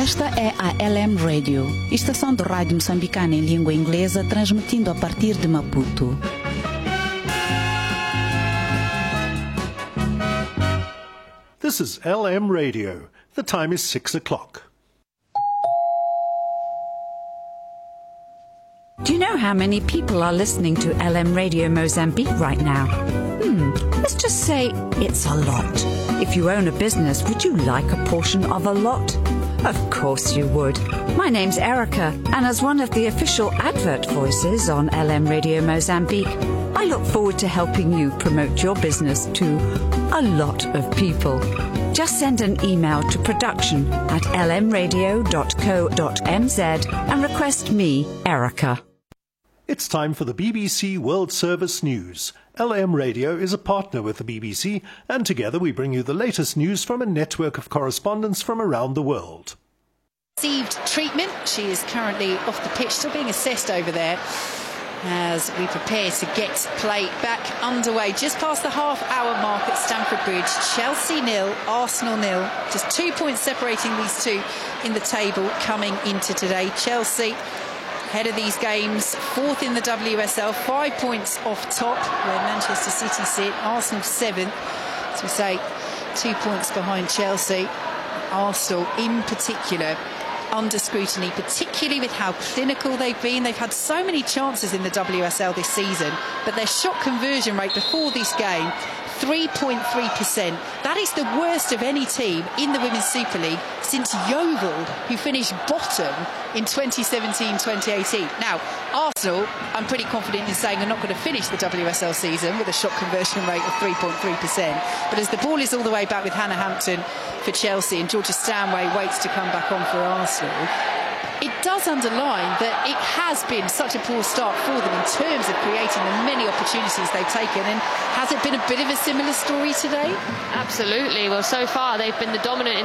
Esta é a LM Radio, estação de rádio moçambicana em língua inglesa, transmitindo a partir de Maputo. This is LM Radio. The time is 6 o'clock. Do you know how many people are listening to LM Radio Mozambique right now? Let's just say it's a lot. If you own a business, would you like a portion of a lot? Of course you would. My name's Erica, and as one of the official advert voices on LM Radio Mozambique, I look forward to helping you promote your business to a lot of people. Just send an email to production@lmradio.co.mz and request me, Erica. It's time for the BBC World Service News. LM Radio is a partner with the BBC, and together we bring you the latest news from a network of correspondents from around the world. Received treatment. She is currently off the pitch, still being assessed over there as we prepare to get play back underway. Just past the half-hour mark at Stamford Bridge. Chelsea 0, Arsenal 0. Just 2 points separating these two in the table coming into today. Chelsea, ahead of these games, fourth in the WSL, 5 points off top where Manchester City sit. Arsenal 7th, as we say, 2 points behind Chelsea. Arsenal in particular under scrutiny, particularly with how clinical they've been. They've had so many chances in the WSL this season, but their shot conversion rate before this game, 3.3%. That is the worst of any team in the Women's Super League since Yeovil, who finished bottom in 2017-2018. Now, Arsenal, I'm pretty confident in saying, are not going to finish the WSL season with a shot conversion rate of 3.3%. But as the ball is all the way back with Hannah Hampton for Chelsea and Georgia Stanway waits to come back on for Arsenal, it does underline that it has been such a poor start for them in terms of creating the many opportunities they've taken. And has it been a bit of a similar story today? Absolutely. Well, so far they've been the dominant